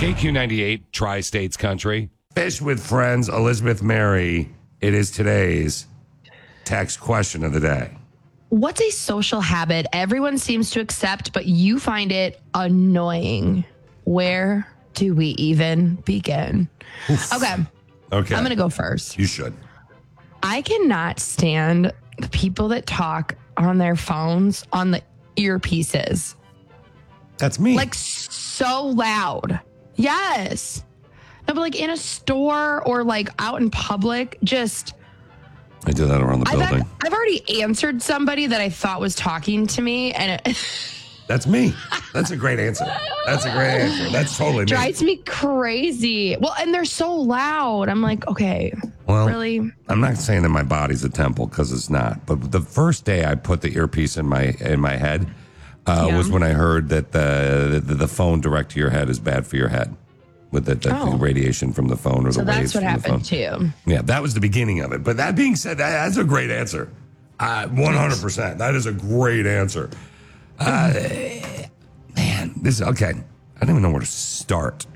KQ98, Tri-States Country. Fish with Friends, Elizabeth Mary. It is today's text question of the day. What's a social habit everyone seems to accept, but you find it annoying? Where do we even begin? Oof. Okay. I'm going to go first. You should. I cannot stand the people that talk on their phones on the earpieces. That's me. Like so loud. Yes. No, but like in a store or like out in public, just... I do that around the building. I've already answered somebody that I thought was talking to me, and that's me. That's a great answer. That's a great answer. That's totally me. Drives me crazy. Well, and they're so loud. I'm like, okay, well, really? I'm not saying that my body's a temple because it's not. But the first day I put the earpiece in my head was when I heard that the phone direct to your head is bad for your head. With the radiation from the phone or the waves from the phone. So that's what happened too. Yeah, that was the beginning of it. But that being said, that's a great answer. 100%. That is a great answer. Man, this is okay. I don't even know where to start.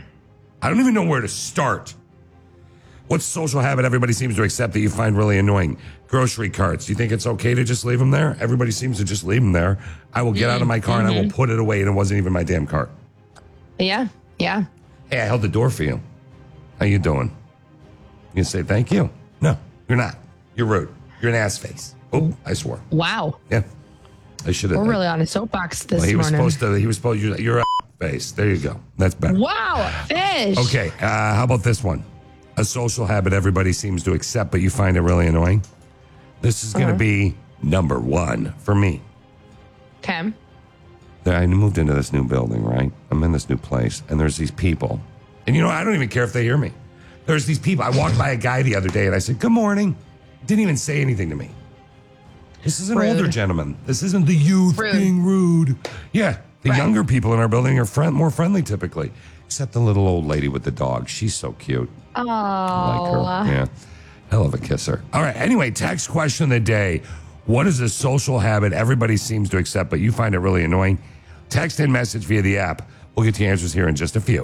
What's a social habit everybody seems to accept that you find really annoying? Grocery carts. Do you think it's okay to just leave them there? Everybody seems to just leave them there. I will get out of my car and I will put it away, and it wasn't even my damn cart. Yeah. Hey, I held the door for you. How you doing? You say thank you? No, you're not. You're rude. You're an ass face. Oh, I swore. Wow. Yeah, I should have. We're really on a soapbox this morning. He was supposed to. You're a face. There you go. That's better. Wow, fish. Okay. How about this one? A social habit everybody seems to accept, but you find it really annoying. This is going to be number one for me. Okay. I moved into this new building, right? I'm in this new place, and there's these people. And, I don't even care if they hear me. There's these people. I walked by a guy the other day, and I said, good morning. Didn't even say anything to me. This is an older gentleman. This isn't the youth being rude. Yeah, the younger people in our building are more friendly, typically. Except the little old lady with the dog. She's so cute. Oh. I like her. Yeah. Hell of a kisser. All right, anyway, text question of the day. What is a social habit everybody seems to accept, but you find it really annoying? Text and message via the app. We'll get to your answers here in just a few.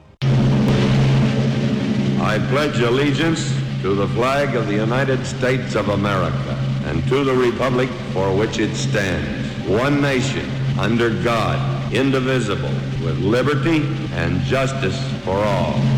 I pledge allegiance to the flag of the United States of America and to the republic for which it stands, one nation, under God, indivisible, with liberty and justice for all.